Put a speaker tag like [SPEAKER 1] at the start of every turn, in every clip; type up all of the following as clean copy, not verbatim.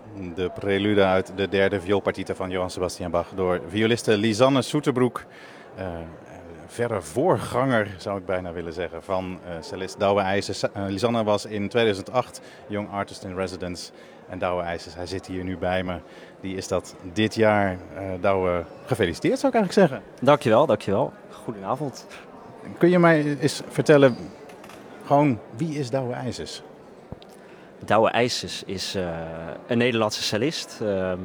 [SPEAKER 1] De prelude uit de derde vioolpartite van Johann Sebastian Bach door violiste Lisanne Soeterbrug. Verre voorganger, zou ik bijna willen zeggen, van cellist Douwe IJsers. Lisanne was in 2008 Young Artist in Residence. En Douwe IJsers, hij zit hier nu bij me. Die is dat dit jaar. Douwe, gefeliciteerd zou ik eigenlijk zeggen.
[SPEAKER 2] Dankjewel. Goedenavond.
[SPEAKER 1] Kun je mij eens vertellen, gewoon, wie is Douwe IJsers?
[SPEAKER 2] Douwe IJsers is een Nederlandse cellist.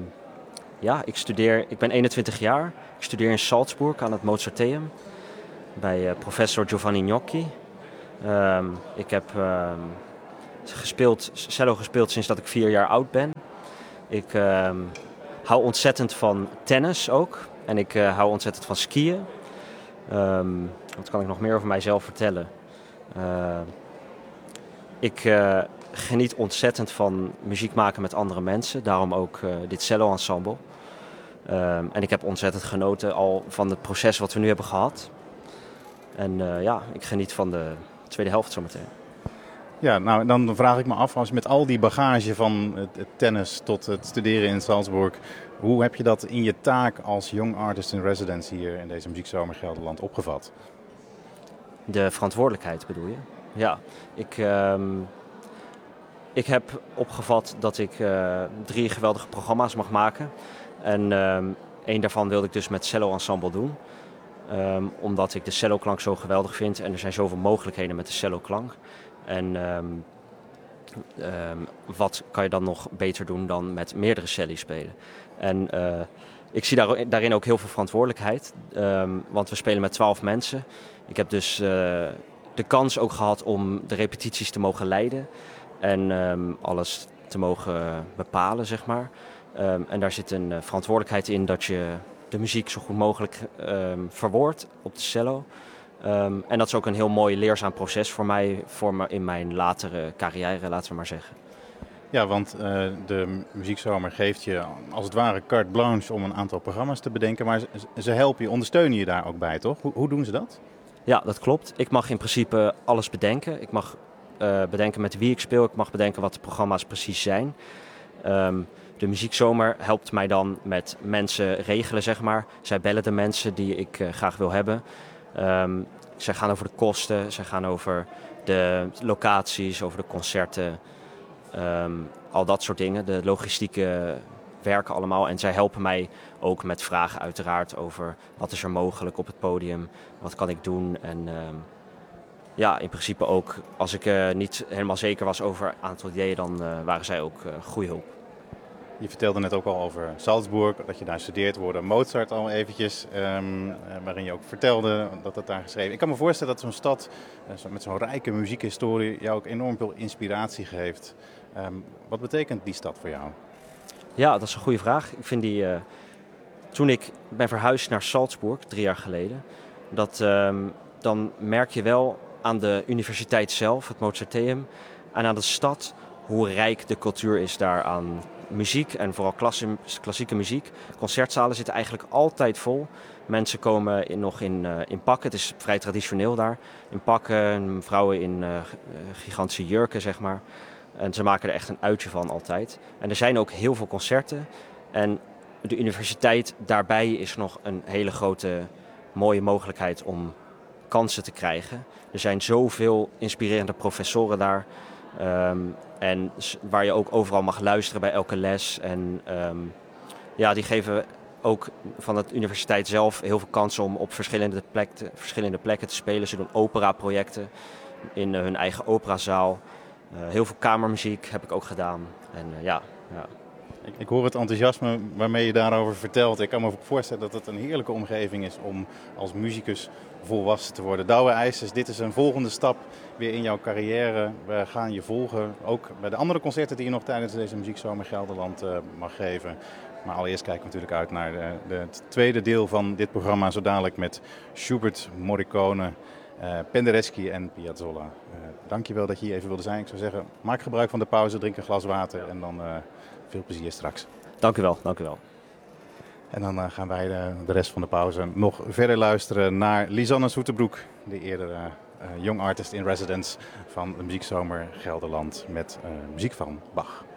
[SPEAKER 2] Ik ben 21 jaar. Ik studeer in Salzburg aan het Mozarteum bij professor Giovanni Gnocchi. Ik heb cello gespeeld sinds dat ik 4 jaar oud ben. Ik hou ontzettend van tennis ook. En ik hou ontzettend van skiën. Wat kan ik nog meer over mijzelf vertellen? Ik geniet ontzettend van muziek maken met andere mensen. Daarom ook dit cello-ensemble. En ik heb ontzettend genoten al van het proces wat we nu hebben gehad. En ik geniet van de tweede helft zometeen.
[SPEAKER 1] Ja, nou dan vraag ik me af, als je met al die bagage van het tennis tot het studeren in Salzburg, hoe heb je dat in je taak als Young Artist in Residence hier in deze Muziekzomer Gelderland opgevat?
[SPEAKER 2] De verantwoordelijkheid bedoel je? Ja, ik heb opgevat dat ik 3 geweldige programma's mag maken. En 1 daarvan wilde ik dus met cello-ensemble doen. Omdat ik de celloklank zo geweldig vind en er zijn zoveel mogelijkheden met de celloklank. En wat kan je dan nog beter doen dan met meerdere celli spelen? En ik zie daarin ook heel veel verantwoordelijkheid, want we spelen met 12 mensen. Ik heb dus de kans ook gehad om de repetities te mogen leiden en alles te mogen bepalen, zeg maar. En daar zit een verantwoordelijkheid in dat je de muziek zo goed mogelijk verwoordt op de cello. En dat is ook een heel mooi leerzaam proces voor mij in mijn latere carrière, laten we maar zeggen.
[SPEAKER 1] Ja, want de Muziekzomer geeft je als het ware carte blanche om een aantal programma's te bedenken. Maar ze helpen je, ondersteunen je daar ook bij, toch? Hoe doen ze dat?
[SPEAKER 2] Ja, dat klopt. Ik mag in principe alles bedenken. Ik mag bedenken met wie ik speel. Ik mag bedenken wat de programma's precies zijn. De Muziekzomer helpt mij dan met mensen regelen, zeg maar. Zij bellen de mensen die ik graag wil hebben. Zij gaan over de kosten, zij gaan over de locaties, over de concerten. Al dat soort dingen. De logistieke werken allemaal. En zij helpen mij ook met vragen uiteraard over wat is er mogelijk op het podium. Wat kan ik doen. En in principe ook als ik niet helemaal zeker was over een aantal ideeën, dan waren zij ook goede hulp.
[SPEAKER 1] Je vertelde net ook al over Salzburg, dat je daar studeert, woorde Mozart al eventjes, waarin je ook vertelde dat het daar geschreven is. Ik kan me voorstellen dat zo'n stad met zo'n rijke muziekhistorie jou ook enorm veel inspiratie geeft. Wat betekent die stad voor jou?
[SPEAKER 2] Ja, dat is een goede vraag. Ik vind toen ik ben verhuisd naar Salzburg 3 jaar geleden, dan merk je wel aan de universiteit zelf, het Mozarteum, en aan de stad hoe rijk de cultuur is daar aan muziek en vooral klassieke muziek. Concertzalen zitten eigenlijk altijd vol. Mensen komen nog in pakken, het is vrij traditioneel daar. In pakken, vrouwen in gigantische jurken, zeg maar. En ze maken er echt een uitje van altijd. En er zijn ook heel veel concerten. En de universiteit daarbij is nog een hele grote mooie mogelijkheid om kansen te krijgen. Er zijn zoveel inspirerende professoren daar. En waar je ook overal mag luisteren bij elke les. En die geven ook van de universiteit zelf heel veel kansen om op verschillende plekken te spelen. Ze doen operaprojecten in hun eigen operazaal. Heel veel kamermuziek heb ik ook gedaan. En
[SPEAKER 1] Ik hoor het enthousiasme waarmee je daarover vertelt. Ik kan me voorstellen dat het een heerlijke omgeving is om als muzikus volwassen te worden. Douwe IJsers, dit is een volgende stap weer in jouw carrière. We gaan je volgen, ook bij de andere concerten die je nog tijdens deze Muziekzomer Gelderland mag geven. Maar allereerst kijken we natuurlijk uit naar het tweede deel van dit programma, zo dadelijk met Schubert, Morricone, Penderecki en Piazzolla. Dankjewel dat je hier even wilde zijn. Ik zou zeggen, maak gebruik van de pauze, drink een glas water en dan veel plezier straks.
[SPEAKER 2] Dank u wel.
[SPEAKER 1] En dan gaan wij de rest van de pauze nog verder luisteren naar Lisanne Soeterbrug, de eerdere Young Artist in Residence van de Muziekzomer Gelderland met muziek van Bach.